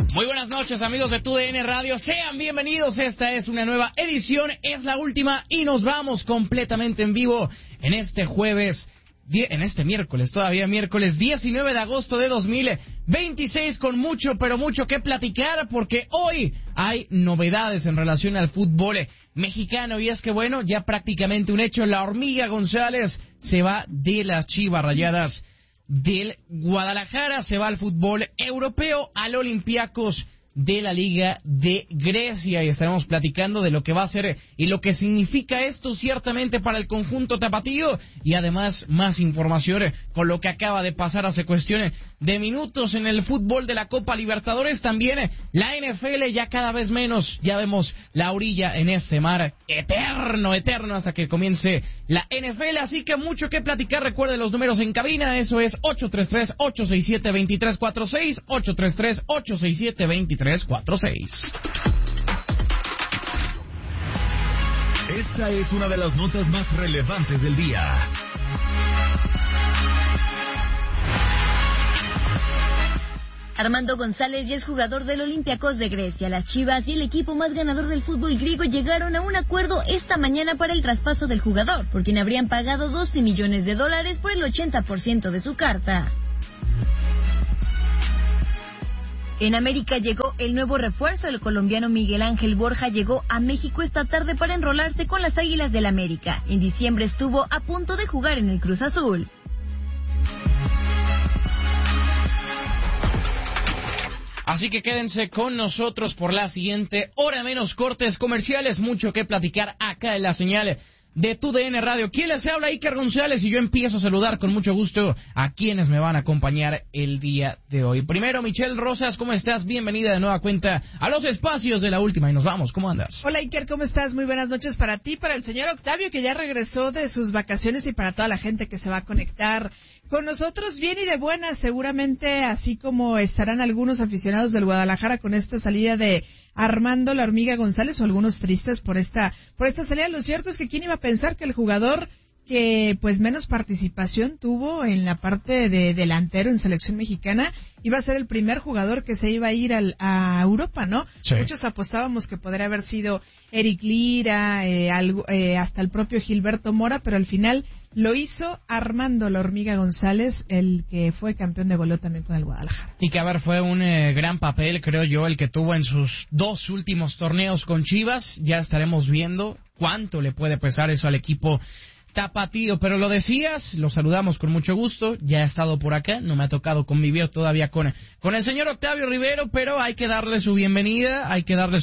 Muy buenas noches, amigos de TUDN Radio, sean bienvenidos. Esta es una nueva edición, es la última y nos vamos completamente en vivo en este miércoles, todavía miércoles 19 de agosto de 2026, con mucho, pero mucho que platicar, porque hoy hay novedades en relación al fútbol mexicano, y es que bueno, ya prácticamente un hecho, la Hormiga González se va de las Chivas Rayadas del Guadalajara, se va al fútbol europeo, al Olympiacos de la Liga de Grecia, y estaremos platicando de lo que va a ser y lo que significa esto ciertamente para el conjunto tapatío, y además más información con lo que acaba de pasar hace cuestiones de minutos en el fútbol de la Copa Libertadores. También la NFL, ya cada vez menos, ya vemos la orilla en ese mar eterno hasta que comience la NFL, así que mucho que platicar. Recuerde los números en cabina, eso es 833-867-2346, 833-867-2346. Esta es una de las notas más relevantes del día. Armando González ya es jugador del Olympiacos de Grecia. Las Chivas y el equipo más ganador del fútbol griego llegaron a un acuerdo esta mañana para el traspaso del jugador, por quien habrían pagado $12 millones por el 80% de su carta. En América llegó el nuevo refuerzo. El colombiano Miguel Ángel Borja llegó a México esta tarde para enrolarse con las Águilas del América. En diciembre estuvo a punto de jugar en el Cruz Azul. Así que quédense con nosotros por la siguiente hora, menos cortes comerciales, mucho que platicar acá en la señal de TUDN Radio. ¿Quién les habla? Iker González, y yo empiezo a saludar con mucho gusto a quienes me van a acompañar el día de hoy. Primero, Michelle Rosas, ¿cómo estás? Bienvenida de nueva cuenta a los espacios de la última y nos vamos. ¿Cómo andas? Hola, Iker, ¿cómo estás? Muy buenas noches para ti, para el señor Octavio, que ya regresó de sus vacaciones, y para toda la gente que se va a conectar con nosotros bien y de buenas, seguramente, así como estarán algunos aficionados del Guadalajara con esta salida de Armando la Hormiga González, o algunos tristes por esta salida. Lo cierto es que quién iba a pensar que el jugador que pues menos participación tuvo en la parte de delantero en selección mexicana iba a ser el primer jugador que se iba a ir a Europa, ¿no? Sí. Muchos apostábamos que podría haber sido Eric Lira, hasta el propio Gilberto Mora, pero al final lo hizo Armando la Hormiga González, el que fue campeón de goleo también con el Guadalajara. Y que, a ver, fue un gran papel, creo yo, el que tuvo en sus dos últimos torneos con Chivas. Ya estaremos viendo cuánto le puede pesar eso al equipo tapatío, pero lo decías, lo saludamos con mucho gusto, ya ha estado por acá, no me ha tocado convivir todavía con el señor Octavio Rivero, pero hay que darle su bienvenida. Ah,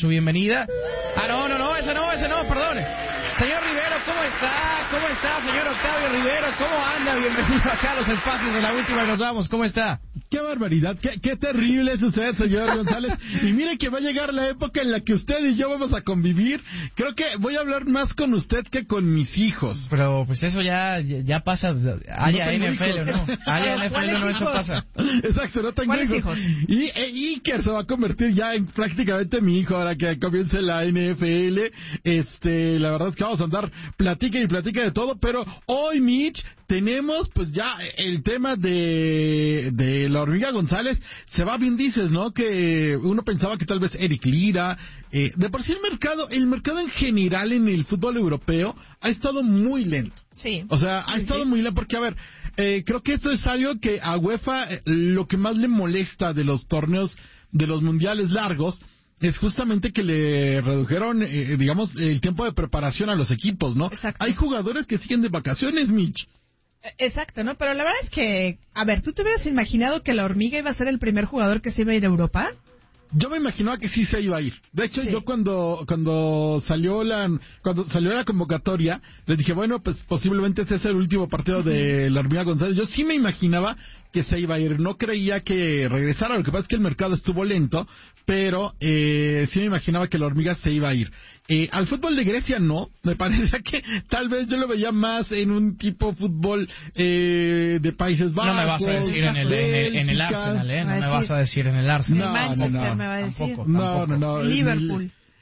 no, ese no, perdón. Señor Rivero, ¿cómo está, señor Octavio Rivero? ¿Cómo anda? Bienvenido acá a los espacios de la última y nos vamos. ¿Cómo está? ¡Qué barbaridad! ¡Qué terrible es usted, señor González! Y mire que va a llegar la época en la que usted y yo vamos a convivir. Creo que voy a hablar más con usted que con mis hijos. Pero pues eso ya pasa. Haya no NFL, ¿no? Haya NFL, no, eso pasa. Exacto, no tengo hijos. Y Iker se va a convertir ya en prácticamente mi hijo ahora que comience la NFL. La verdad es que vamos a andar platica de todo, pero hoy, Mitch, tenemos pues ya el tema de la Hormiga González. Se va bien, dices, ¿no? Que uno pensaba que tal vez Eric Lira, de por sí el mercado en general en el fútbol europeo ha estado muy lento. Sí. O sea, ha estado muy lento porque, a ver, creo que esto es algo que a UEFA lo que más le molesta de los torneos, de los mundiales largos, es justamente que le redujeron, digamos, el tiempo de preparación a los equipos, ¿no? Exacto. Hay jugadores que siguen de vacaciones, Mitch. Exacto, ¿no? Pero la verdad es que, a ver, ¿tú te hubieras imaginado que la Hormiga iba a ser el primer jugador que se iba a ir a Europa? Yo me imaginaba que sí se iba a ir. De hecho, sí. Yo cuando salió la convocatoria, les dije, bueno, pues posiblemente este es el último partido de la Hormiga González. Yo sí me imaginaba que se iba a ir. No creía que regresara. Lo que pasa es que el mercado estuvo lento, pero sí me imaginaba que la Hormiga se iba a ir. Al fútbol de Grecia no. Me parece que tal vez yo lo veía más en un tipo fútbol de Países Bajos. No me vas a decir en el Arsenal, ¿eh? No me vas a decir en el Arsenal. Manchester me va a decir. No. Liverpool.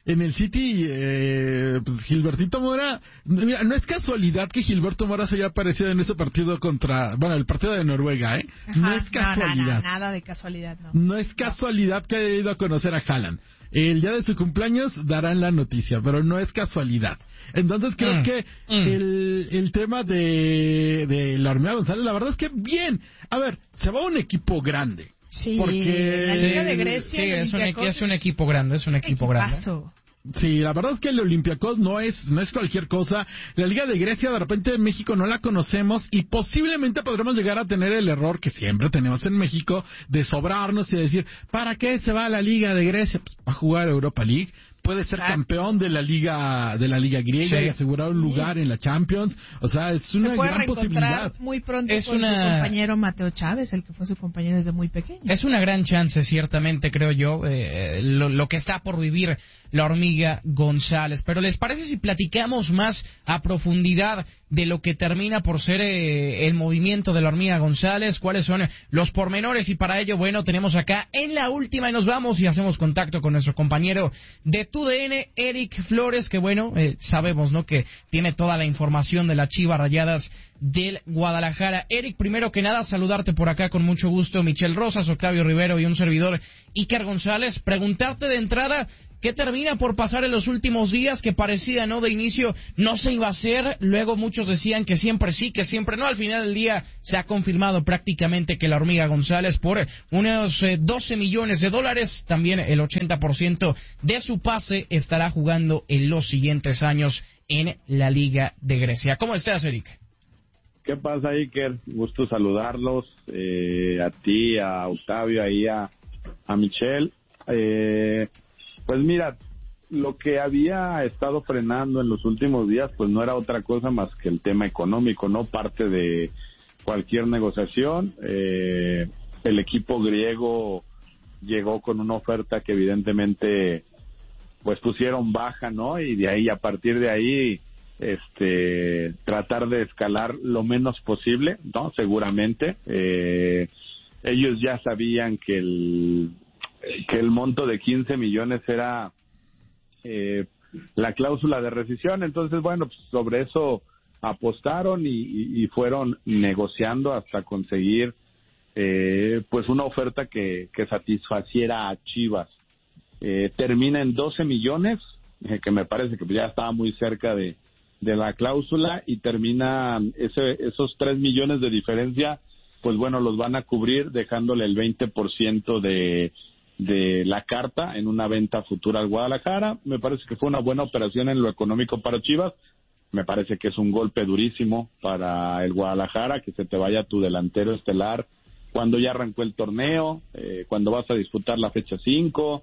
en el City, pues Gilbertito Mora, mira, no es casualidad que Gilberto Mora se haya aparecido en ese partido el partido de Noruega, ¿eh? Ajá, no es casualidad. No, nada de casualidad, no. No es casualidad que haya ido a conocer a Haaland. El día de su cumpleaños darán la noticia, pero no es casualidad. Entonces creo que el tema de la Hormiga González, la verdad es que bien. A ver, se va un equipo grande. Sí, porque la Liga de Grecia. Sí, es un equipo grande, es un equipo grande. Sí, la verdad es que el Olympiacos no es cualquier cosa. La Liga de Grecia, de repente en México no la conocemos y posiblemente podremos llegar a tener el error que siempre tenemos en México de sobrarnos y decir, ¿para qué se va a la Liga de Grecia? Pues va a jugar Europa League. Puede ser campeón de la liga griega y asegurar un lugar en la Champions. O sea, es una gran posibilidad. Muy pronto con su compañero Mateo Chávez, el que fue su compañero desde muy pequeño. Es una gran chance, ciertamente, creo yo, lo que está por vivir la Hormiga González. Pero ¿les parece si platicamos más a profundidad de lo que termina por ser el movimiento de la Hormiga González? ¿Cuáles son los pormenores? Y para ello, bueno, tenemos acá en la última y nos vamos y hacemos contacto con nuestro compañero de TUDN, Eric Flores, que bueno, sabemos, ¿no?, que tiene toda la información de las Chivas Rayadas del Guadalajara. Eric, primero que nada, saludarte por acá con mucho gusto. Michel Rosas, Octavio Rivero y un servidor, Iker González. Preguntarte de entrada, ¿qué termina por pasar en los últimos días? Que parecía, ¿no?, de inicio no se iba a hacer, luego muchos decían que siempre sí, que siempre no. Al final del día se ha confirmado prácticamente que la Hormiga González, por unos $12 millones, también el 80% de su pase estará jugando en los siguientes años en la Liga de Grecia. ¿Cómo estás, Eric? ¿Qué pasa, Iker? Gusto saludarlos, a ti, a Octavio, ahí a Michelle. Pues mira, lo que había estado frenando en los últimos días, pues no era otra cosa más que el tema económico, ¿no? Parte de cualquier negociación. El equipo griego llegó con una oferta que evidentemente pues pusieron baja, ¿no? Y de ahí, a partir de ahí, tratar de escalar lo menos posible, ¿no? Seguramente. Ellos ya sabían que el monto de 15 millones era la cláusula de rescisión. Entonces, bueno, pues sobre eso apostaron y fueron negociando hasta conseguir pues una oferta que satisfaciera a Chivas. Termina en 12 millones, que me parece que ya estaba muy cerca de la cláusula, y termina esos 3 millones de diferencia, pues bueno, los van a cubrir dejándole el 20% de la carta en una venta futura al Guadalajara. Me parece que fue una buena operación en lo económico para Chivas. Me parece que es un golpe durísimo para el Guadalajara, que se te vaya tu delantero estelar cuando ya arrancó el torneo, cuando vas a disputar la fecha 5,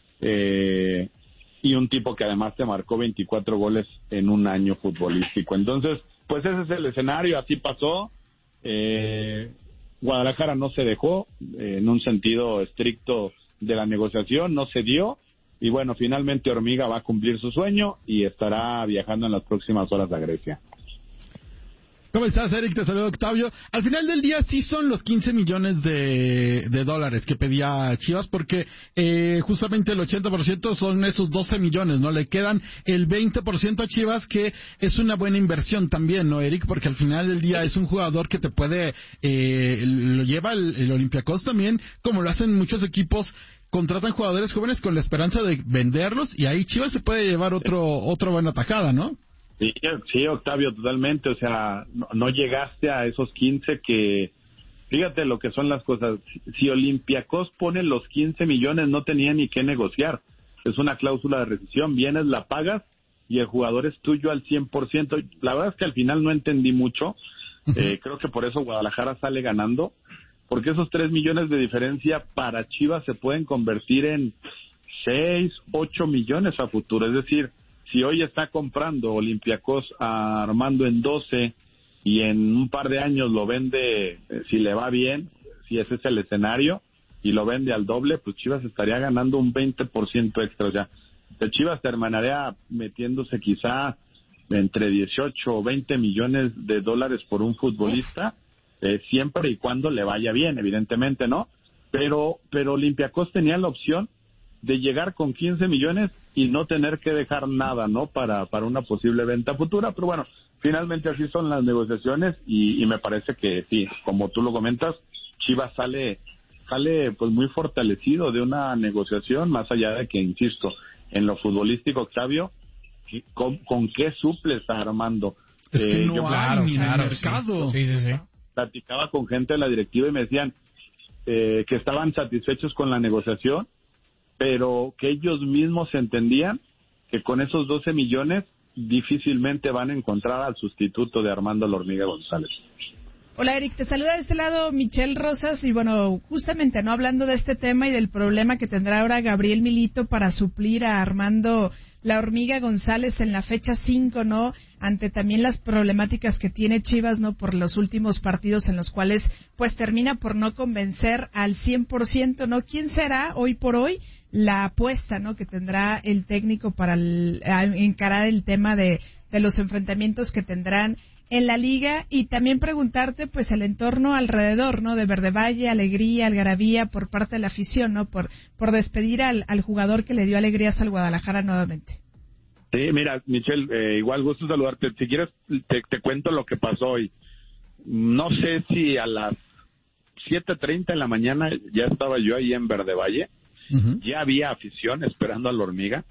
y un tipo que además te marcó 24 goles en un año futbolístico. Entonces, pues ese es el escenario, así pasó. Guadalajara no se dejó, en un sentido estricto de la negociación, no se dio, y bueno, finalmente Hormiga va a cumplir su sueño y estará viajando en las próximas horas a Grecia. ¿Cómo estás, Eric? Te saludo, Octavio. Al final del día sí son los 15 millones de dólares que pedía Chivas, porque justamente el 80% son esos 12 millones, ¿no? Le quedan el 20% a Chivas, que es una buena inversión también, ¿no, Eric? Porque al final del día es un jugador que te puede, lo lleva el Olympiacos también, como lo hacen muchos equipos, contratan jugadores jóvenes con la esperanza de venderlos, y ahí Chivas se puede llevar otra buena tajada, ¿no? Sí, Octavio, totalmente. O sea, no llegaste a esos 15 que... Fíjate lo que son las cosas. Si Olympiacos pone los 15 millones, no tenía ni qué negociar. Es una cláusula de rescisión. Vienes, la pagas y el jugador es tuyo al 100%. La verdad es que al final no entendí mucho. Creo que por eso Guadalajara sale ganando. Porque esos 3 millones de diferencia para Chivas se pueden convertir en 6, 8 millones a futuro. Es decir, si hoy está comprando Olympiacos a Armando en 12 y en un par de años lo vende, si le va bien, si ese es el escenario, y lo vende al doble, pues Chivas estaría ganando un 20% extra. O sea, Chivas terminaría metiéndose quizá entre 18 o 20 millones de dólares por un futbolista, siempre y cuando le vaya bien, evidentemente, ¿no? Pero Olympiacos tenía la opción de llegar con 15 millones y no tener que dejar nada, ¿no? Para una posible venta futura, pero bueno, finalmente así son las negociaciones y me parece que sí, como tú lo comentas, Chivas sale pues muy fortalecido de una negociación, más allá de que, insisto, en lo futbolístico, Octavio, ¿con qué suples a Armando? Es que no yo hay ni en el mercado. Sí. platicaba con gente de la directiva y me decían que estaban satisfechos con la negociación, pero que ellos mismos entendían que con esos 12 millones difícilmente van a encontrar al sustituto de Armando La Hormiga González. Hola Eric, te saluda de este lado Michelle Rosas y bueno, justamente no hablando de este tema y del problema que tendrá ahora Gabriel Milito para suplir a Armando La Hormiga González en la fecha 5, ¿no? Ante también las problemáticas que tiene Chivas, ¿no? Por los últimos partidos en los cuales pues termina por no convencer al 100%, ¿no? ¿Quién será hoy por hoy la apuesta, ¿no? Que tendrá el técnico para encarar el tema de los enfrentamientos que tendrán en la liga? Y también preguntarte pues el entorno alrededor, ¿no? De Verde Valle, alegría, algarabía por parte de la afición, ¿no? Por despedir al jugador que le dio alegrías al Guadalajara nuevamente. Sí, mira, Michelle, igual gusto saludarte. Si quieres, te cuento lo que pasó hoy. No sé si a las 7:30 de la mañana ya estaba yo ahí en Verde Valle. Uh-huh. Ya había afición esperando a La Hormiga.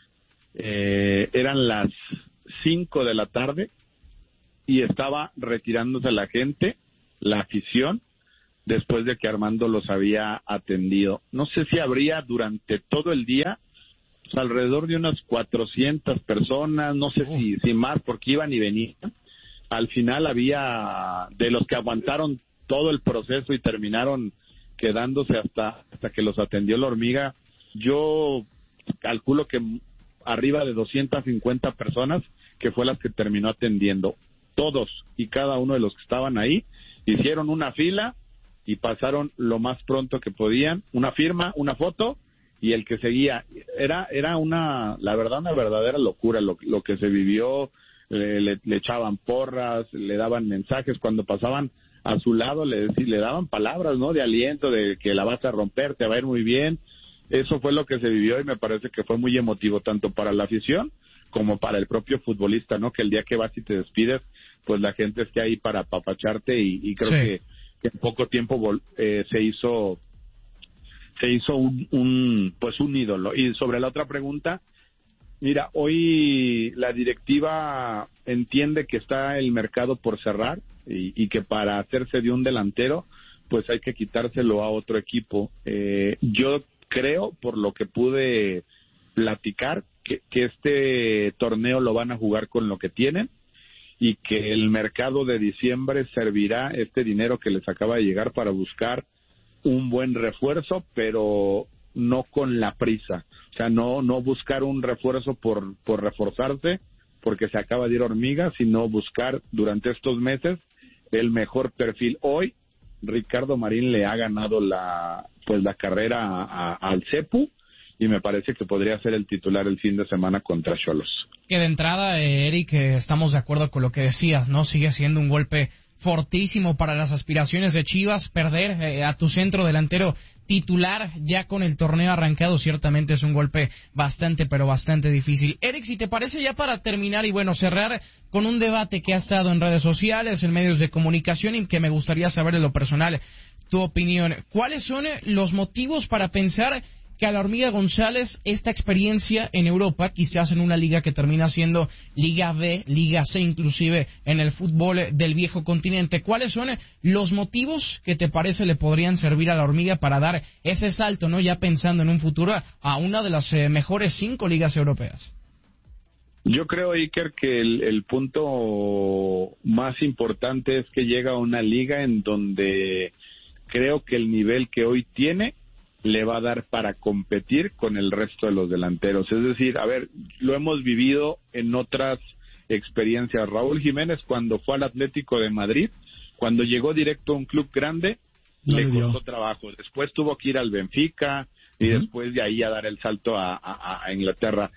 Eran las 5 de la tarde. Y estaba retirándose la gente, la afición, después de que Armando los había atendido. No sé si habría durante todo el día pues, alrededor de unas 400 personas, no sé si más, porque iban y venían. Al final había, de los que aguantaron todo el proceso y terminaron quedándose hasta que los atendió La Hormiga, yo calculo que arriba de 250 personas, que fue las que terminó atendiendo. Todos y cada uno de los que estaban ahí hicieron una fila y pasaron lo más pronto que podían, una firma, una foto, y el que seguía. Era una verdadera locura lo que se vivió. Le echaban porras, le daban mensajes cuando pasaban a su lado, le daban palabras, ¿no? De aliento, de que la vas a romper, te va a ir muy bien. Eso fue lo que se vivió y me parece que fue muy emotivo tanto para la afición como para el propio futbolista, ¿no? Que el día que vas y te despides, pues la gente esté ahí para apapacharte y creo que en poco tiempo se hizo un ídolo. Y sobre la otra pregunta, mira, hoy la directiva entiende que está el mercado por cerrar y que para hacerse de un delantero, pues hay que quitárselo a otro equipo. Yo creo, por lo que pude platicar, que este torneo lo van a jugar con lo que tienen y que el mercado de diciembre servirá este dinero que les acaba de llegar para buscar un buen refuerzo, pero no con la prisa. O sea, no buscar un refuerzo por reforzarse porque se acaba de ir Hormiga, sino buscar durante estos meses el mejor perfil. Hoy Ricardo Marín le ha ganado la carrera al Cepu y me parece que podría ser el titular el fin de semana contra Xolos. Que de entrada, Eric, estamos de acuerdo con lo que decías, ¿no? Sigue siendo un golpe fortísimo para las aspiraciones de Chivas. Perder a tu centro delantero titular ya con el torneo arrancado ciertamente es un golpe bastante, pero bastante difícil. Eric, si te parece, ya para terminar y bueno, cerrar con un debate que ha estado en redes sociales, en medios de comunicación y que me gustaría saber en lo personal tu opinión. ¿Cuáles son los motivos para pensar que a La Hormiga González esta experiencia en Europa, quizás en una liga que termina siendo Liga B, Liga C inclusive en el fútbol del viejo continente, cuáles son los motivos que te parece le podrían servir a La Hormiga para dar ese salto, no ya pensando en un futuro, a una de las mejores 5 ligas europeas? Yo creo, Iker, que el punto más importante es que llega a una liga en donde creo que el nivel que hoy tiene le va a dar para competir con el resto de los delanteros. Es decir, a ver, lo hemos vivido en otras experiencias. Raúl Jiménez, cuando fue al Atlético de Madrid, cuando llegó directo a un club grande, le costó trabajo. Después tuvo que ir al Benfica y después de ahí a dar el salto a Inglaterra.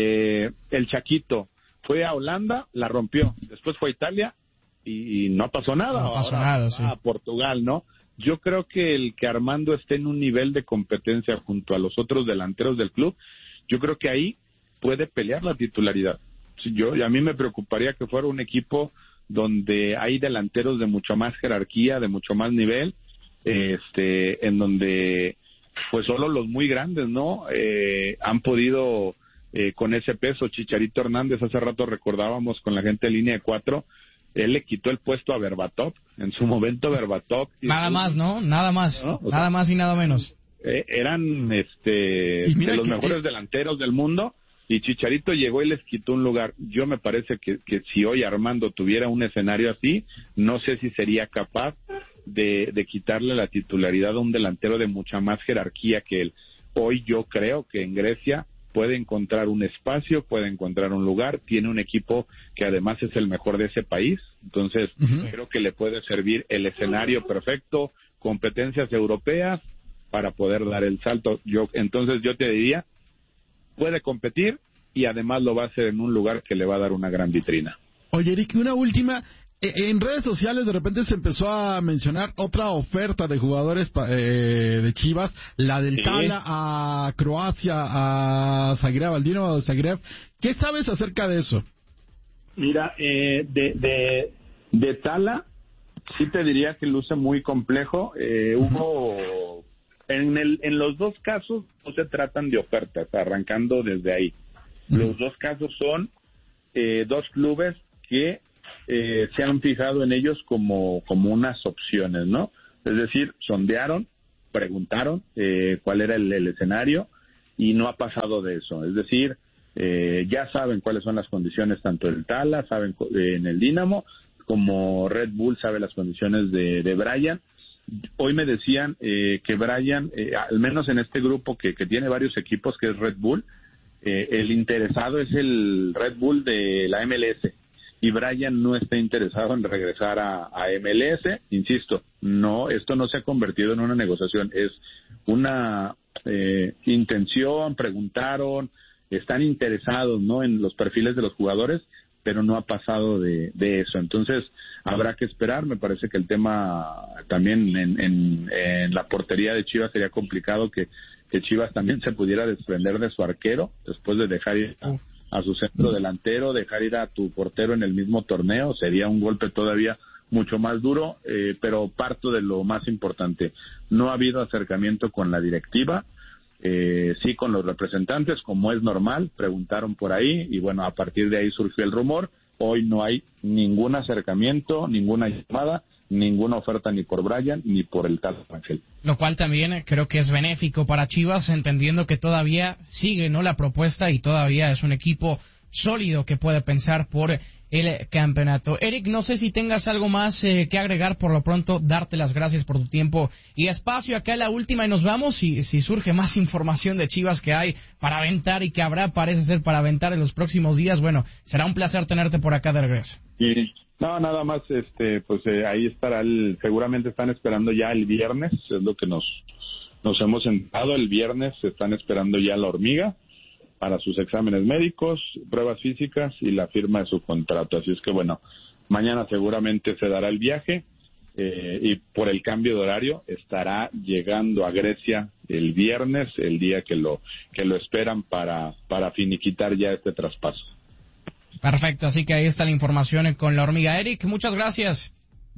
El Chaquito fue a Holanda, la rompió. Después fue a Italia y no pasó nada. No pasó nada, sí. A Portugal, ¿no? yo creo que el que Armando esté en un nivel de competencia junto a los otros delanteros del club, yo creo que ahí puede pelear la titularidad. A mí me preocuparía que fuera un equipo donde hay delanteros de mucho más jerarquía, de mucho más nivel, en donde pues solo los muy grandes, ¿no? Han podido con ese peso. Chicharito Hernández, hace rato recordábamos con la gente de línea de 4, él le quitó el puesto a Berbatov, en su momento Berbatov. Nada más, ¿no? Nada más, ¿no? Nada más y nada menos. Eran de los mejores delanteros del mundo, y Chicharito llegó y les quitó un lugar. Yo me parece que si hoy Armando tuviera un escenario así, no sé si sería capaz de quitarle la titularidad a un delantero de mucha más jerarquía que él. Hoy yo creo que en Grecia puede encontrar un espacio, puede encontrar un lugar, tiene un equipo que además es el mejor de ese país, entonces creo que le puede servir el escenario perfecto, competencias europeas para poder dar el salto. Entonces yo te diría, puede competir y además lo va a hacer en un lugar que le va a dar una gran vitrina. Oye, Eric, una última. En redes sociales de repente se empezó a mencionar otra oferta de jugadores de Chivas, la del Tala a Croacia, a Zagreb, al Dinamo de Zagreb. ¿Qué sabes acerca de eso? Mira, de Tala sí te diría que luce muy complejo. Hubo en los dos casos no se tratan de ofertas, arrancando desde ahí. Los dos casos son dos clubes que se han fijado en ellos como unas opciones, ¿no? Es decir, sondearon, preguntaron cuál era el escenario y no ha pasado de eso. Es decir, ya saben cuáles son las condiciones tanto del Tala, saben en el Dinamo, como Red Bull sabe las condiciones de Brian. Hoy me decían que Brian, al menos en este grupo que tiene varios equipos, que es Red Bull, el interesado es el Red Bull de la MLS. Y Brian no está interesado en regresar a MLS. Insisto, no, esto no se ha convertido en una negociación, es una intención. Preguntaron, están interesados, ¿no?, en los perfiles de los jugadores, pero no ha pasado de eso. Entonces habrá que esperar. Me parece que el tema también en la portería de Chivas sería complicado que Chivas también se pudiera desprender de su arquero después de dejar ir a su centro delantero, dejar ir a tu portero en el mismo torneo. Sería un golpe todavía mucho más duro, pero parto de lo más importante. No ha habido acercamiento con la directiva, sí con los representantes, como es normal. Preguntaron por ahí y bueno, a partir de ahí surgió el rumor. Hoy no hay ningún acercamiento, ninguna llamada, ninguna oferta ni por Brian ni por el tal Ángel. Lo cual también creo que es benéfico para Chivas, entendiendo que todavía sigue, ¿no?, la propuesta y todavía es un equipo sólido que puede pensar por el campeonato. Eric, no sé si tengas algo más que agregar. Por lo pronto, darte las gracias por tu tiempo y espacio. Acá la última y nos vamos. Y si surge más información de Chivas que hay para aventar y que habrá, parece ser, para aventar en los próximos días, bueno, será un placer tenerte por acá de regreso. Sí. No, nada más, pues ahí estará, seguramente están esperando ya el viernes, es lo que nos hemos sentado. El viernes están esperando ya la hormiga para sus exámenes médicos, pruebas físicas y la firma de su contrato. Así es que bueno, mañana seguramente se dará el viaje y por el cambio de horario estará llegando a Grecia el viernes, el día que lo esperan para finiquitar ya este traspaso. Perfecto, así que ahí está la información con la hormiga. Eric, muchas gracias.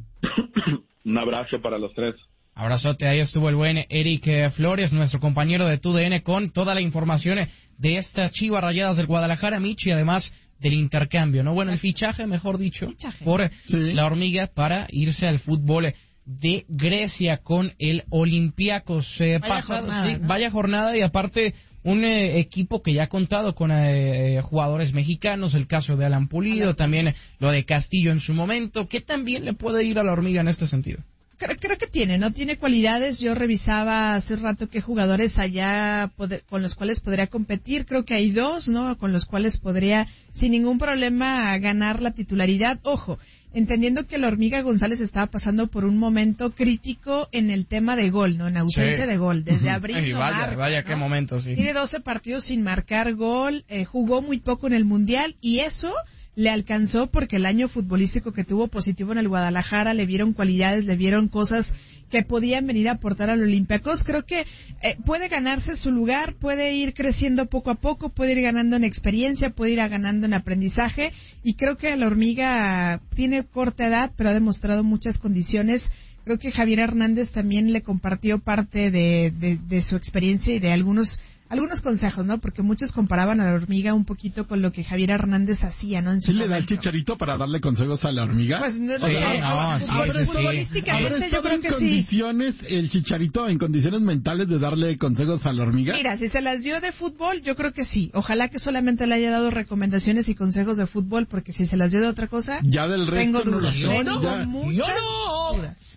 Un abrazo para los tres. Abrazote, ahí estuvo el buen Eric Flores, nuestro compañero de TUDN, con toda la información de estas Chivas Rayadas del Guadalajara, Michi, además del intercambio, ¿no? Bueno, el fichaje, mejor dicho, por la hormiga para irse al fútbol de Grecia con el Olympiacos. Vaya jornada, y aparte un equipo que ya ha contado con jugadores mexicanos, el caso de Alan Pulido, también lo de Castillo en su momento. ¿Qué también le puede ir a la hormiga en este sentido? Creo que tiene cualidades. Yo revisaba hace rato qué jugadores allá con los cuales podría competir. Creo que hay dos, ¿no?, con los cuales podría sin ningún problema ganar la titularidad. Ojo, entendiendo que la hormiga González estaba pasando por un momento crítico en el tema de gol, ¿no?, en ausencia de gol. Desde abril vaya, ¿no?, qué momento, sí. Tiene 12 partidos sin marcar gol, jugó muy poco en el Mundial y eso le alcanzó porque el año futbolístico que tuvo positivo en el Guadalajara, le vieron cualidades, le vieron cosas que podían venir a aportar al Olympiacos. Creo que puede ganarse su lugar, puede ir creciendo poco a poco, puede ir ganando en experiencia, puede ir ganando en aprendizaje, y creo que la Hormiga tiene corta edad, pero ha demostrado muchas condiciones. Creo que Javier Hernández también le compartió parte de su experiencia y de algunos consejos, ¿no? Porque muchos comparaban a la Hormiga un poquito con lo que Javier Hernández hacía, ¿no? ¿Sí le da el Chicharito para darle consejos a la Hormiga? Pues no, futbolísticamente yo creo que condiciones, sí. ¿El Chicharito en condiciones mentales de darle consejos a la Hormiga? Mira, si se las dio de fútbol, yo creo que sí. Ojalá que solamente le haya dado recomendaciones y consejos de fútbol, porque si se las dio de otra cosa, ya del resto tengo dudas. Tengo muchas dudas.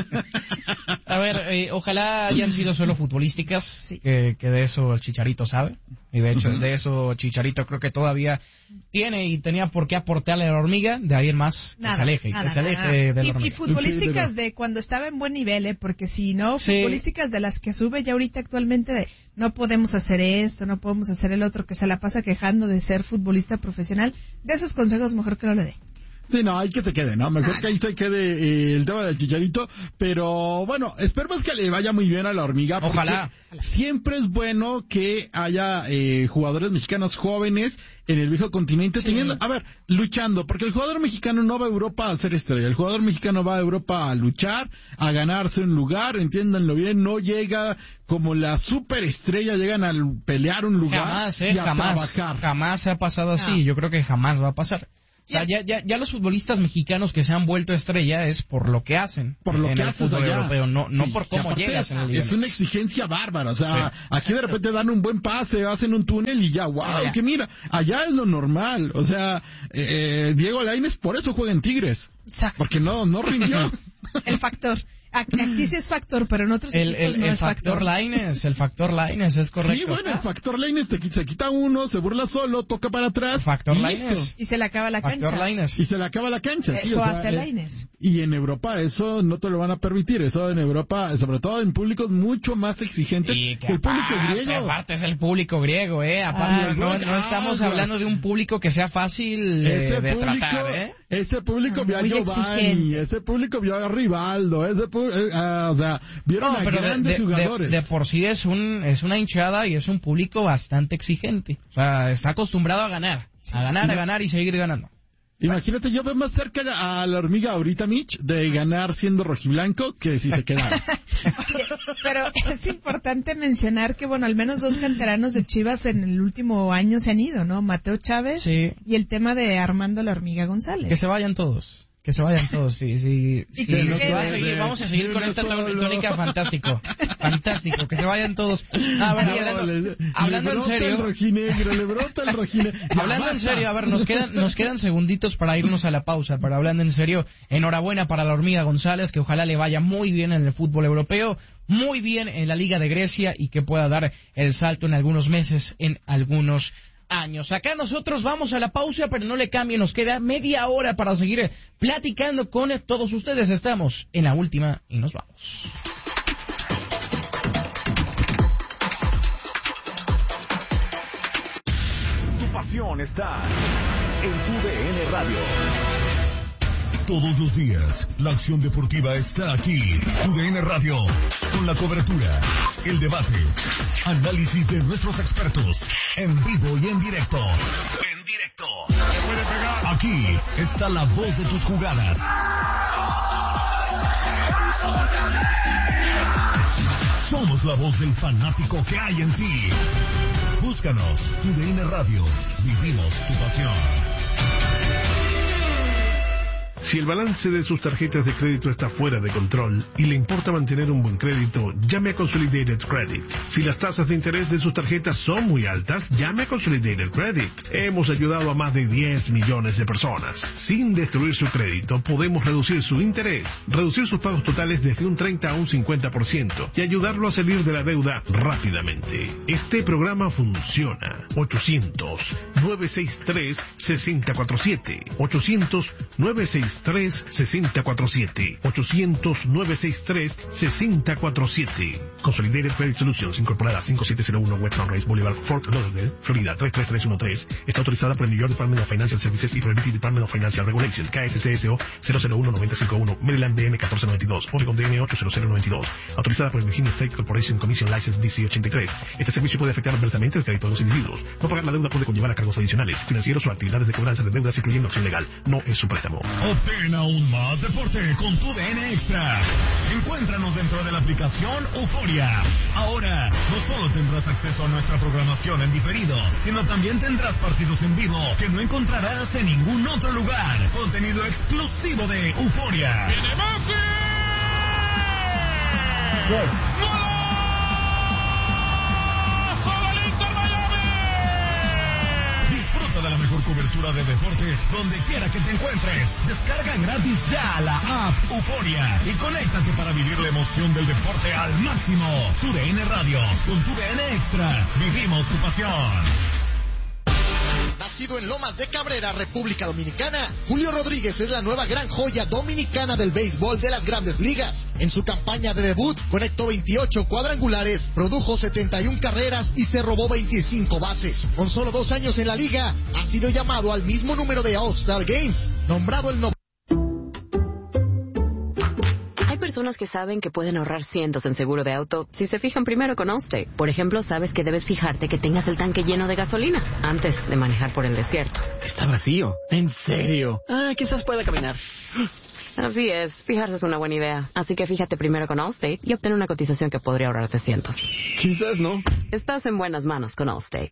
A ver, ojalá hayan sido solo futbolísticas, sí. que de eso el Chicharito sabe, y de hecho de eso Chicharito creo que todavía tiene y tenía por qué aportarle a la Hormiga, de ahí en más que se aleje de la Hormiga. Y futbolísticas de cuando estaba en buen nivel, porque si no, futbolísticas de las que sube ya ahorita actualmente de no podemos hacer esto, no podemos hacer el otro, que se la pasa quejando de ser futbolista profesional, de esos consejos mejor que no le dé. Sí, no, hay que se quede, ¿no? Mejor que ahí se quede el tema del Chicharito, pero bueno, esperemos que le vaya muy bien a la Hormiga. Ojalá. Siempre es bueno que haya jugadores mexicanos jóvenes en el viejo continente, teniendo, luchando, porque el jugador mexicano no va a Europa a ser estrella, el jugador mexicano va a Europa a luchar, a ganarse un lugar, entiéndanlo bien, no llega como la superestrella, llegan a pelear un lugar y a trabajar. Jamás ha pasado así, yo creo que jamás va a pasar. O sea, ya los futbolistas mexicanos que se han vuelto estrella es por lo que hacen en el fútbol europeo, no por cómo llegas en el liga. Es una exigencia bárbara, o sea, aquí de repente dan un buen pase, hacen un túnel y ya, wow, que mira, allá es lo normal, o sea, Diego Lainez por eso juega en Tigres, porque no rindió. El factor. Aquí sí es factor, pero en otros equipos no es factor. El factor Lainez es correcto. Sí, bueno, el factor Lainez se quita uno, se burla solo, toca para atrás. Factor Lainez. Y se le acaba la cancha. Y se le acaba la cancha. Eso hace Lainez. Y en Europa eso no te lo van a permitir. Eso en Europa, sobre todo en públicos mucho más exigentes que el público griego. Aparte es el público griego, Aparte no estamos hablando de un público que sea fácil de tratar, Ese público vio a Giovanni, ese público vio a Rivaldo, o sea, vieron a grandes jugadores. De por sí es una hinchada y es un público bastante exigente. O sea, está acostumbrado a ganar y seguir ganando. Imagínate, yo veo más cerca a la Hormiga ahorita, Mitch, de ganar siendo rojiblanco que si se quedara. Pero es importante mencionar que, bueno, al menos 2 canteranos de Chivas en el último año se han ido, ¿no? Mateo Chávez y el tema de Armando la Hormiga González. Que se vayan todos, sí. Vamos a seguir con esta tónica, fantástico, que se vayan todos. Hablando en serio, le brota el rojinegro. Hablando en serio, a ver, nos quedan segunditos para irnos a la pausa, pero hablando en serio, enhorabuena para la Hormiga González, que ojalá le vaya muy bien en el fútbol europeo, muy bien en la Liga de Grecia y que pueda dar el salto en algunos meses, en algunos años. Acá nosotros vamos a la pausa, pero no le cambien, nos queda media hora para seguir platicando con todos ustedes. Estamos en la última y nos vamos. Tu pasión está en tu DN Radio. Todos los días, la acción deportiva está aquí. TUDN Radio, con la cobertura, el debate, análisis de nuestros expertos, en vivo y en directo. Aquí está la voz de tus jugadas. Somos la voz del fanático que hay en ti. Búscanos, TUDN Radio, vivimos tu pasión. Si el balance de sus tarjetas de crédito está fuera de control y le importa mantener un buen crédito, llame a Consolidated Credit. Si las tasas de interés de sus tarjetas son muy altas, llame a Consolidated Credit. Hemos ayudado a más de 10 millones de personas. Sin destruir su crédito, podemos reducir su interés, reducir sus pagos totales desde un 30 a un 50% y ayudarlo a salir de la deuda rápidamente. Este programa funciona. 800-963-6047. 800-963-6047. 800-963-6047. 800-963-6047. Consolidated Credit Solutions, incorporada 5701 West Sunrise Boulevard, Fort Lauderdale, Florida 33313. Está autorizada por el New York Department of Financial Services y por el BT Department of Financial Regulations, KSCSO 001-951, Maryland DM 1492, Oregon DM 80092. Autorizada por el Virginia State Corporation Commission License DC 83. Este servicio puede afectar adversamente el crédito de los individuos. No pagar la deuda puede conllevar a cargos adicionales, financieros o actividades de cobranza de deudas, incluyendo acción legal. No es su préstamo. Obtén aún más deporte con tu DN Extra. Encuéntranos dentro de la aplicación Euforia. Ahora, no solo tendrás acceso a nuestra programación en diferido, sino también tendrás partidos en vivo que no encontrarás en ningún otro lugar. Contenido exclusivo de Euforia. ¡Viene Messi! Disfruta de la mejor cobertura de deportes donde quiera que te encuentres. Descarga gratis ya la app Euforia y conéctate para vivir la emoción del deporte al máximo. Tu DN Radio, con tu DN Extra, vivimos tu pasión. Nacido en Lomas de Cabrera, República Dominicana, Julio Rodríguez es la nueva gran joya dominicana del béisbol de las Grandes Ligas. En su campaña de debut, conectó 28 cuadrangulares, produjo 71 carreras y se robó 25 bases. Con solo 2 años en la liga, ha sido llamado al mismo número de All-Star Games, nombrado el personas que saben que pueden ahorrar cientos en seguro de auto si se fijan primero con Allstate. Por ejemplo, sabes que debes fijarte que tengas el tanque lleno de gasolina antes de manejar por el desierto. Está vacío. ¿En serio? Quizás pueda caminar. Así es, fijarse es una buena idea. Así que fíjate primero con Allstate y obtén una cotización que podría ahorrarte cientos. Quizás no. Estás en buenas manos con Allstate.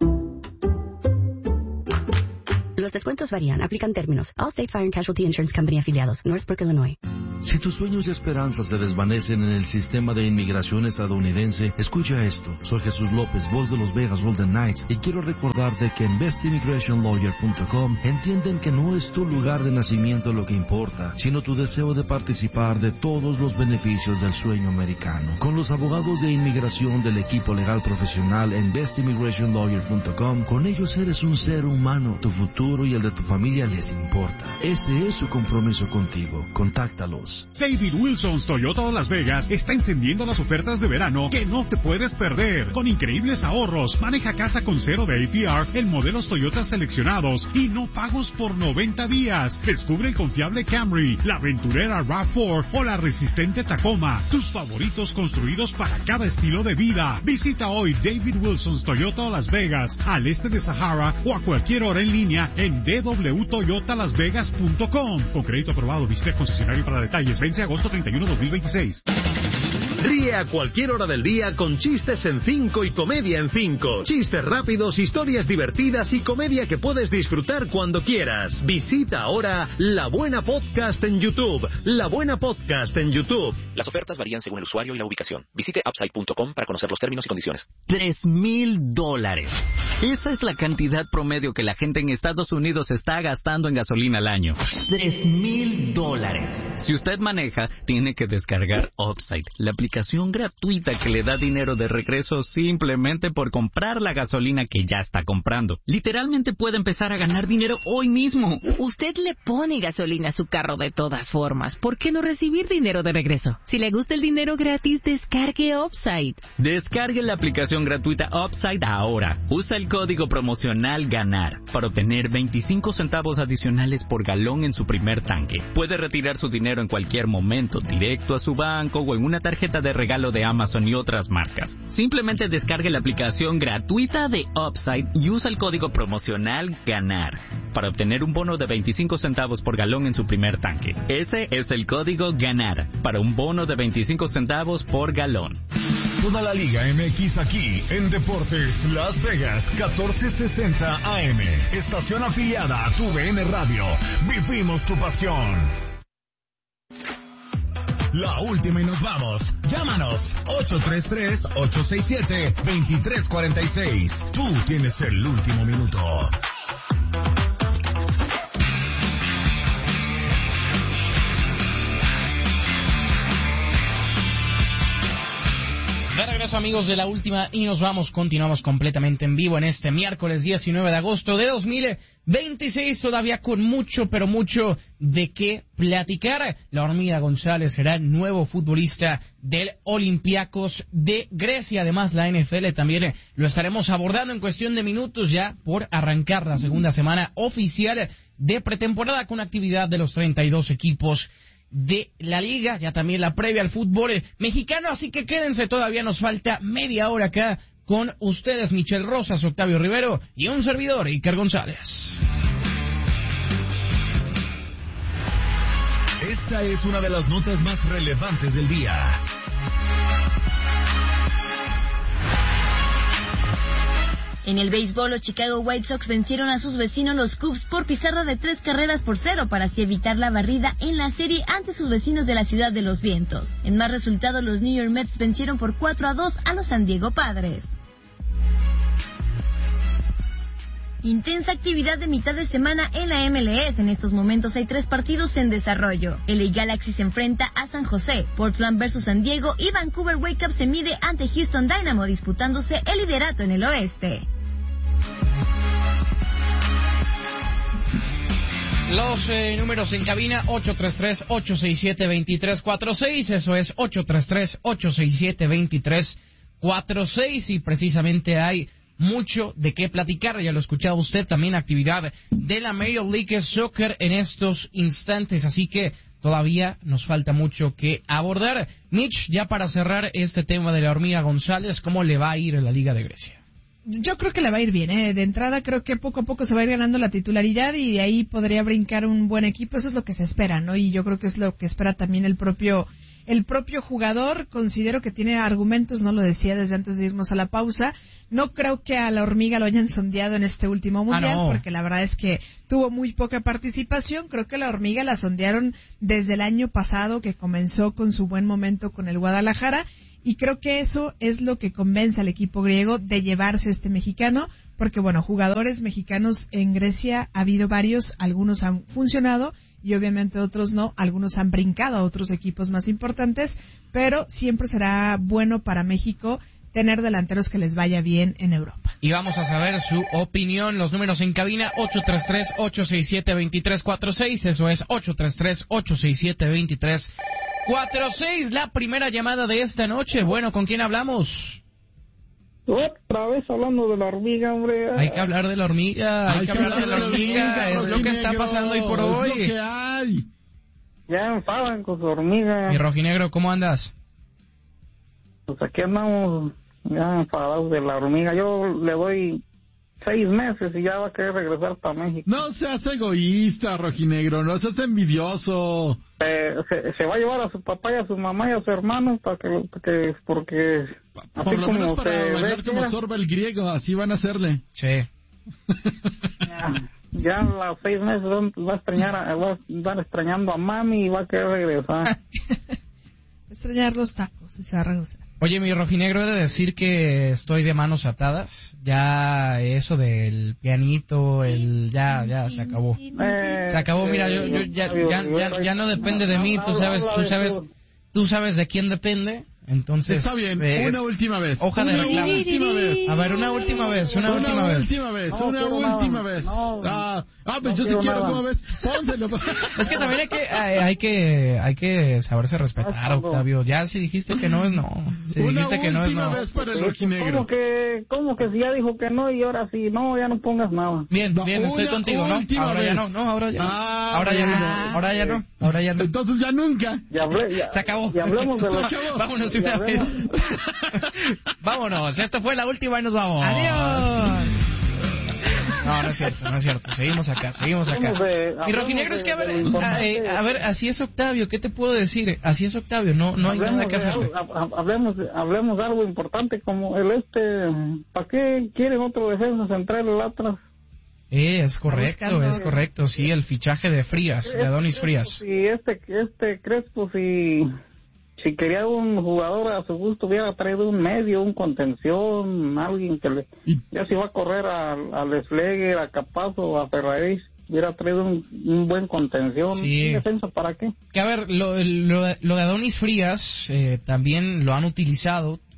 Los descuentos varían. Aplican términos. Allstate Fire and Casualty Insurance Company afiliados. Northbrook, Illinois. Si tus sueños y esperanzas se desvanecen en el sistema de inmigración estadounidense, escucha esto. Soy Jesús López, voz de los Vegas Golden Knights, y quiero recordarte que en bestimmigrationlawyer.com entienden que no es tu lugar de nacimiento lo que importa, sino tu deseo de participar de todos los beneficios del sueño americano. Con los abogados de inmigración del equipo legal profesional en bestimmigrationlawyer.com, con ellos eres un ser humano. Tu futuro y el de tu familia les importa. Ese es su compromiso contigo. Contáctalos. David Wilson's Toyota Las Vegas está encendiendo las ofertas de verano que no te puedes perder. Con increíbles ahorros, maneja casa con cero de APR en modelos Toyota seleccionados y no pagos por 90 días. Descubre el confiable Camry, la aventurera RAV4 o la resistente Tacoma. Tus favoritos construidos para cada estilo de vida. Visita hoy David Wilson's Toyota Las Vegas, al este de Sahara, o a cualquier hora en línea en www.toyotalasvegas.com. Con crédito aprobado, visita concesionario para detalles. Vence agosto 31, 2026. Ríe a cualquier hora del día con chistes en 5 y comedia en 5. Chistes rápidos, historias divertidas y comedia que puedes disfrutar cuando quieras. Visita ahora La Buena Podcast en YouTube. La Buena Podcast en YouTube. Las ofertas varían según el usuario y la ubicación. Visite upside.com para conocer los términos y condiciones. $3,000. Esa es la cantidad promedio que la gente en Estados Unidos está gastando en gasolina al año. $3,000. Si usted maneja, tiene que descargar Upside, la aplicación gratuita que le da dinero de regreso simplemente por comprar la gasolina que ya está comprando. Literalmente puede empezar a ganar dinero hoy mismo. Usted le pone gasolina a su carro de todas formas. ¿Por qué no recibir dinero de regreso? Si le gusta el dinero gratis, descargue Upside. Descargue la aplicación gratuita Upside ahora. Usa el código promocional GANAR para obtener 25 centavos adicionales por galón en su primer tanque. Puede retirar su dinero en cualquier momento, directo a su banco o en una tarjeta de regalo de Amazon y otras marcas. Simplemente descargue la aplicación gratuita de Upside y usa el código promocional GANAR para obtener un bono de 25 centavos por galón en su primer tanque. Ese es el código GANAR para un bono de 25 centavos por galón. Toda la Liga MX aquí en Deportes Las Vegas 1460 AM. Estación afiliada a tu DN Radio. Vivimos tu pasión. La última y nos vamos. Llámanos 833-867-2346. Tú tienes el último minuto. De regreso eso, amigos de La Última, y continuamos completamente en vivo en este miércoles 19 de agosto de 2026, todavía con mucho, pero mucho de qué platicar. La Hormiga González será el nuevo futbolista del Olympiacos de Grecia. Además, la NFL también lo estaremos abordando en cuestión de minutos, ya por arrancar la segunda semana oficial de pretemporada con actividad de los 32 equipos de la liga, ya también la previa al fútbol mexicano, así que quédense, todavía nos falta media hora acá con ustedes, Michelle Rosas, Octavio Rivero y un servidor, Iker González. Esta es una de las notas más relevantes del día. En el béisbol, los Chicago White Sox vencieron a sus vecinos los Cubs por pizarra de 3-0 para así evitar la barrida en la serie ante sus vecinos de la Ciudad de los Vientos. En más resultados, los New York Mets vencieron por 4-2 a los San Diego Padres. Intensa actividad de mitad de semana en la MLS. En estos momentos hay 3 partidos en desarrollo. LA Galaxy se enfrenta a San José, Portland versus San Diego y Vancouver Whitecaps se mide ante Houston Dynamo, disputándose el liderato en el oeste. Los números en cabina, 833-867-2346, eso es 833-867-2346, y precisamente hay mucho de qué platicar, ya lo escuchaba usted, también actividad de la Major League Soccer en estos instantes, así que todavía nos falta mucho que abordar. Mitch, ya para cerrar este tema de la Hormiga González, ¿cómo le va a ir en la Liga de Grecia? Yo creo que le va a ir bien, De entrada creo que poco a poco se va a ir ganando la titularidad y de ahí podría brincar un buen equipo. Eso es lo que se espera, ¿no? Y yo creo que es lo que espera también el propio jugador. Considero que tiene argumentos, no lo decía desde antes de irnos a la pausa. No creo que a la Hormiga lo hayan sondeado en este último mundial, porque la verdad es que tuvo muy poca participación. Creo que la Hormiga la sondearon desde el año pasado, que comenzó con su buen momento con el Guadalajara. Y creo que eso es lo que convence al equipo griego de llevarse este mexicano, porque bueno, jugadores mexicanos en Grecia ha habido varios, algunos han funcionado y obviamente otros no, algunos han brincado a otros equipos más importantes, pero siempre será bueno para México tener delanteros que les vaya bien en Europa. Y vamos a saber su opinión. Los números en cabina, 833-867-2346, eso es 833-867-2346. La primera llamada de esta noche. Bueno, ¿con quién hablamos? Otra vez hablando de la hormiga, hombre. Hay que hablar de la hormiga, hay que hablar de la hormiga. Es lo que está pasando hoy por hoy. Es lo que hay. Ya enfadan con su hormiga. Mi rojinegro, ¿cómo andas? Pues aquí andamos ya enfadados de la hormiga. Yo le doy 6 meses y ya va a querer regresar para México. No seas egoísta, rojinegro, no seas envidioso. Se va a llevar a su papá y a su mamá y a su hermano porque por lo menos para bailar como Sorba el griego, así van a hacerle. Sí. Ya a los 6 meses va a estar extrañando a mami y va a querer regresar. Extrañar los tacos y se va a regresar. Oye, mi rojinegro, he de decir que estoy de manos atadas. Ya eso del pianito, ya se acabó. Se acabó, mira, yo ya no depende de mí, tú sabes de quién depende. Entonces, está bien, una última vez. Hoja de reclamo. A ver, una última vez. Una última vez. Pues yo sí quiero, ¿cómo ves? Pónselo. Es que también hay que saberse respetar, Octavio. Ya si dijiste que no es no. Si dijiste que no es no. Una última vez para el rojinegro. ¿Cómo que si ya dijo que no y ahora sí? No, ya no pongas nada. Bien, estoy contigo, ¿no? Ahora ya no, ahora ya no. Entonces ya nunca. Se acabó. Y hablemos de Vámonos una vez. Vámonos, esta fue la última y nos vamos. Adiós. No es cierto. Seguimos acá. Y rojinegro, es que a ver, así es Octavio, ¿qué te puedo decir? Así es Octavio, no hay nada que hacer. Hablemos de algo importante como ¿para qué quieren otro defensa central el Atlas? Es correcto, sí, el fichaje de Frías, de Adonis Frías. Y este Crespo, si quería un jugador a su gusto, hubiera traído un medio, un contención, alguien que ya si va a correr a Lesleger, a Capazo, a Ferraris, hubiera traído un buen contención. Sí. ¿Defensa para qué? Que a ver, lo de Adonis Frías también lo han utilizado.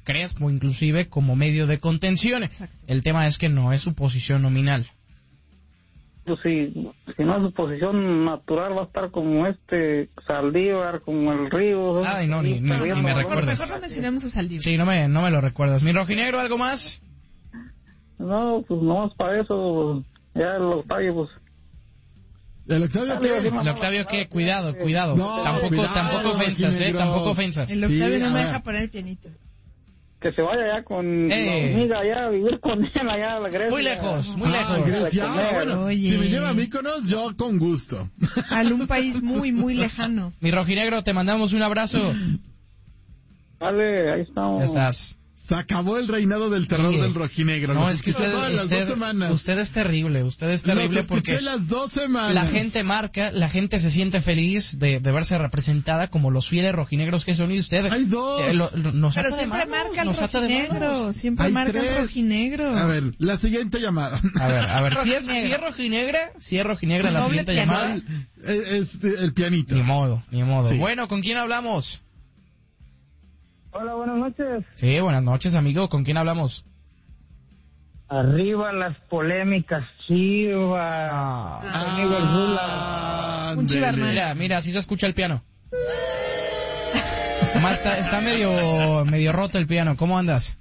Crespo inclusive como medio de contención. Exacto. El tema es que no es su posición nominal. Pues si no es su posición natural, va a estar como Saldívar, como el Río. Ay, no, ni me recuerdes. Mejor no mencionemos a Saldívar. Sí, no me lo recuerdas. Mi rojinegro, ¿algo más? No, pues no es para eso. Ya el Octavio, pues. ¿El Octavio qué? ¿El Octavio qué? Cuidado. No, tampoco ofensas, tampoco ofensas. El Octavio no me deja poner el pianito. Que se vaya allá con la amiga, allá a vivir con él, allá a la Grecia. Muy lejos. Bueno, Oye. si me lleva a Mykonos, yo con gusto. A un país muy, muy lejano. Mi rojinegro, te mandamos un abrazo. Vale, ahí estamos. Ya estás. Se acabó el reinado del terror del rojinegro. No, es que usted es terrible. Porque las 2 semanas. La gente marca, la gente se siente feliz de verse representada como los fieles rojinegros que son, y usted. Hay 2. Pero siempre marca el rojinegro. Siempre marca el rojinegro. A ver, la siguiente llamada. A ver, si es rojinegra la siguiente llamada. Es el pianito. Ni modo. Sí. Bueno, ¿con quién hablamos? Hola, buenas noches. Sí, buenas noches, amigo. ¿Con quién hablamos? Arriba las polémicas, Chivas. Amigo el Rula. Un chivarmán. Mira, así se escucha el piano. Está medio roto el piano. ¿Cómo andas?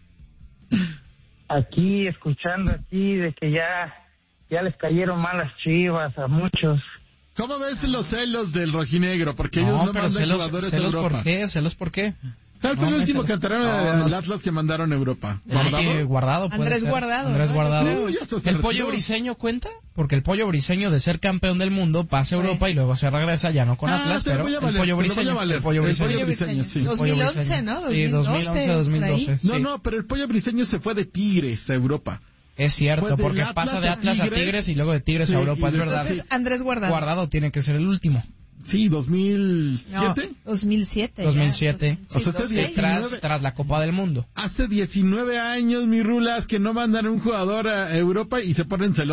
Aquí, escuchando de que ya les cayeron mal las Chivas a muchos. ¿Cómo ves los celos del rojinegro? Porque ellos no mandan jugadores a Europa. ¿Celos por qué? ¿Cuál fue el último canterano del Atlas que mandaron a Europa? ¿Guardado? Andrés Guardado. ¿El Pollo Briseño cuenta? Porque el Pollo Briseño, de ser campeón del mundo, pasa a Europa y luego se regresa, ya no con Atlas, pero el Pollo Briseño. El Pollo Briseño, sí. 2011, ¿no? Sí, 2011-2012. No, pero el Pollo Briseño se fue de Tigres a Europa. Es cierto, porque pasa de Atlas a Tigres y luego de Tigres a Europa, es verdad. Entonces, Andrés Guardado. Guardado tiene que ser el último. Sí, 2007. No, 2007. 2007. O sea, tras la Copa del Mundo. Hace 19 años, mi Rulas, que no mandan un jugador a Europa y se ponen celosos.